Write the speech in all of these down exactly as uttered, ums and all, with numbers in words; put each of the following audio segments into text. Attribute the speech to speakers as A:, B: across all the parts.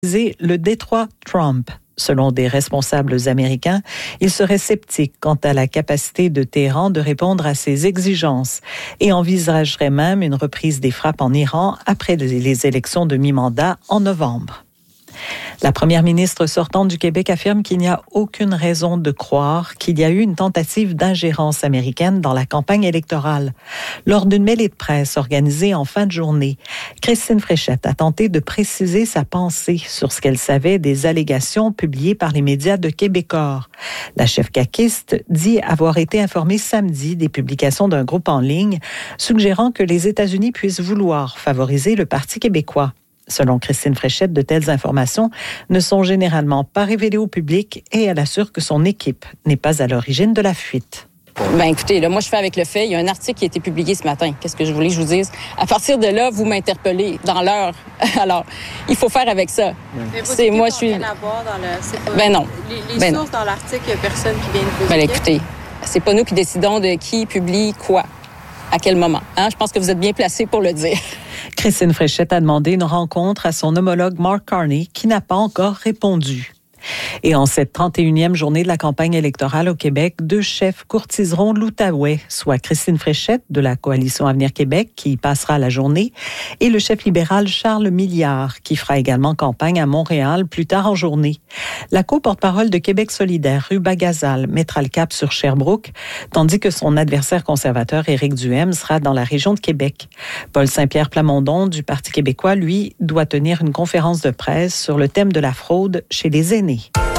A: le détroit Trump. Selon des responsables américains, ils seraient sceptiques quant à la capacité de Téhéran de répondre à ces exigences et envisageraient même une reprise des frappes en Iran après les élections de mi-mandat en novembre. La première ministre sortante du Québec affirme qu'il n'y a aucune raison de croire qu'il y a eu une tentative d'ingérence américaine dans la campagne électorale. Lors d'une mêlée de presse organisée en fin de journée, Christine Fréchette a tenté de préciser sa pensée sur ce qu'elle savait des allégations publiées par les médias de Québecor. La chef caquiste dit avoir été informée samedi des publications d'un groupe en ligne suggérant que les États-Unis puissent vouloir favoriser le Parti québécois. Selon Christine Fréchette, de telles informations ne sont généralement pas révélées au public et elle assure que son équipe n'est pas à l'origine de la fuite.
B: Ben écoutez, là, moi je fais avec le fait. Il y a un article qui a été publié ce matin. Qu'est-ce que je voulais que je vous dise? À partir de là, vous m'interpellez dans l'heure. Alors, il faut faire avec ça.
C: Mais
B: c'est moi, je suis.
C: Rien à voir dans le... c'est pas...
B: Ben non.
C: Les, les
B: ben
C: sources
B: non.
C: dans l'article, il n'y a personne qui vient nous poser.
B: Ben écoutez, c'est pas nous qui décidons de qui publie quoi, à quel moment. Hein? Je pense que vous êtes bien placés pour le dire.
A: Christine Fréchette a demandé une rencontre à son homologue Mark Carney, qui n'a pas encore répondu. Et en cette trente et unième journée de la campagne électorale au Québec, deux chefs courtiseront l'Outaouais, soit Christine Fréchette de la Coalition Avenir Québec, qui y passera la journée, et le chef libéral Charles Milliard, qui fera également campagne à Montréal plus tard en journée. La co-porte-parole de Québec solidaire, Ruba Gazal, mettra le cap sur Sherbrooke, tandis que son adversaire conservateur, Éric Duhaime, sera dans la région de Québec. Paul Saint-Pierre Plamondon, du Parti québécois, lui, doit tenir une conférence de presse sur le thème de la fraude chez les aînés.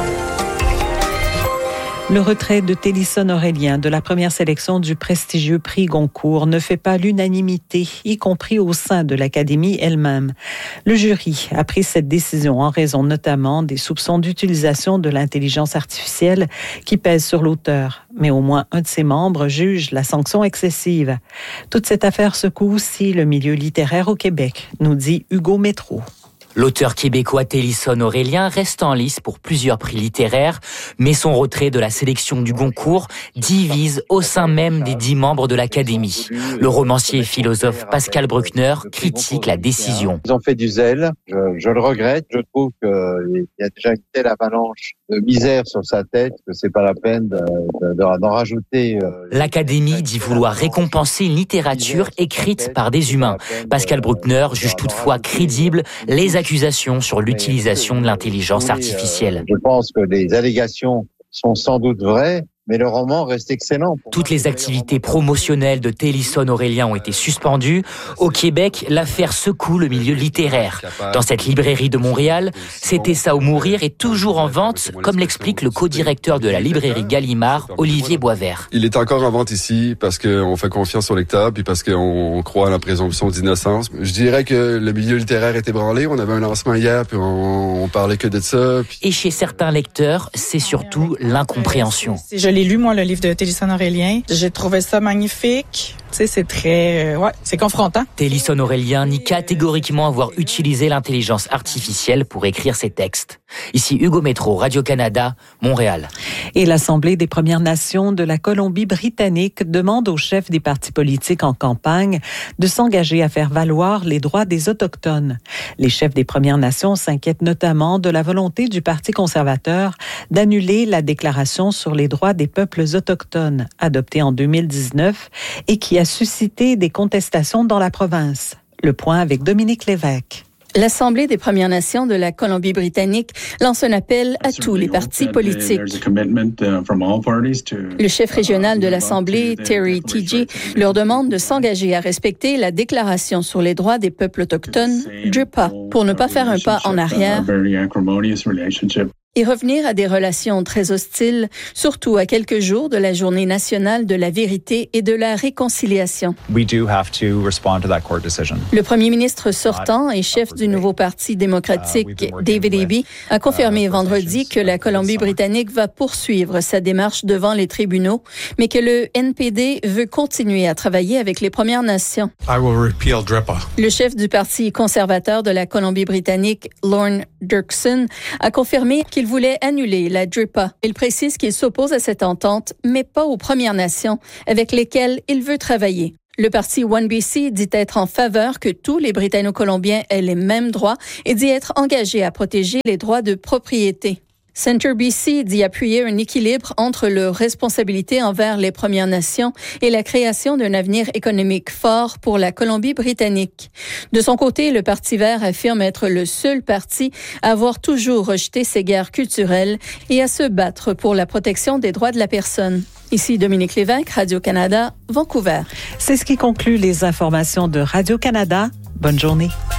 A: Le retrait de Télisson Aurélien de la première sélection du prestigieux prix Goncourt ne fait pas l'unanimité, y compris au sein de l'Académie elle-même. Le jury a pris cette décision en raison notamment des soupçons d'utilisation de l'intelligence artificielle qui pèsent sur l'auteur. Mais au moins un de ses membres juge la sanction excessive. Toute cette affaire secoue aussi le milieu littéraire au Québec, nous dit Hugo Métro.
D: L'auteur québécois Télisson Aurélien reste en lice pour plusieurs prix littéraires, mais son retrait de la sélection du Goncourt divise au sein même des dix membres de l'Académie. Le romancier et philosophe Pascal Bruckner critique la décision.
E: Ils ont fait du zèle, je, je le regrette. Je trouve qu'il y a déjà une telle avalanche de misère sur sa tête que c'est pas la peine de, de, de, d'en rajouter.
D: L'Académie dit vouloir récompenser une littérature écrite par des humains. Pascal Bruckner juge toutefois crédible les accusations sur l'utilisation de l'intelligence artificielle.
E: Je pense que les allégations sont sans doute vraies, mais le roman reste excellent.
D: Toutes les activités promotionnelles de Télisson Aurélien ont été suspendues. Au Québec, l'affaire secoue le milieu littéraire. Dans cette librairie de Montréal, C'était ça ou mourir est toujours en vente, comme l'explique le co-directeur de la librairie Gallimard, Olivier Boisvert.
F: Il est encore en vente ici parce qu'on fait confiance au lecteur puis parce qu'on croit à la présomption d'innocence. Je dirais que le milieu littéraire est ébranlé. On avait un lancement hier puis on, on parlait que de ça. Puis...
D: Et chez certains lecteurs, c'est surtout l'incompréhension.
G: Je l'ai lu, moi, le livre de Télisson Aurélien. J'ai trouvé ça magnifique. Tu sais, c'est très... Euh, ouais, c'est confrontant.
D: Télisson Aurélien nie catégoriquement avoir utilisé l'intelligence artificielle pour écrire ses textes. Ici Hugo Métro, Radio-Canada, Montréal.
A: Et l'Assemblée des Premières Nations de la Colombie-Britannique demande aux chefs des partis politiques en campagne de s'engager à faire valoir les droits des Autochtones. Les chefs des Premières Nations s'inquiètent notamment de la volonté du Parti conservateur d'annuler la Déclaration sur les droits des peuples autochtones, adoptée en deux mille dix-neuf et qui a suscité des contestations dans la province. Le point avec Dominique Lévesque.
H: L'Assemblée des Premières Nations de la Colombie-Britannique lance un appel à tous les partis politiques. Le chef régional de l'Assemblée, Terry Teegee, leur demande de s'engager à respecter la Déclaration sur les droits des peuples autochtones, D R I P A, pour ne pas faire un pas en arrière et revenir à des relations très hostiles, surtout à quelques jours de la Journée nationale de la vérité et de la réconciliation.
I: We do have to respond to that court decision.
H: Le premier ministre sortant et chef du nouveau Parti démocratique, David Eby, a confirmé vendredi que la Colombie-Britannique va poursuivre sa démarche devant les tribunaux, mais que le N P D veut continuer à travailler avec les Premières Nations.
J: I will repeal D R I P A.
H: Le chef du Parti conservateur de la Colombie-Britannique, Lorne Dirksen, a confirmé qu'il voulait annuler la D R I P A. Il précise qu'il s'oppose à cette entente, mais pas aux Premières Nations, avec lesquelles il veut travailler. Le parti One B C dit être en faveur que tous les Britanno-Colombiens aient les mêmes droits et dit être engagé à protéger les droits de propriété. Centre B C dit appuyer un équilibre entre leurs responsabilités envers les Premières Nations et la création d'un avenir économique fort pour la Colombie-Britannique. De son côté, le Parti vert affirme être le seul parti à avoir toujours rejeté ces guerres culturelles et à se battre pour la protection des droits de la personne. Ici Dominique Lévesque, Radio-Canada, Vancouver.
A: C'est ce qui conclut les informations de Radio-Canada. Bonne journée.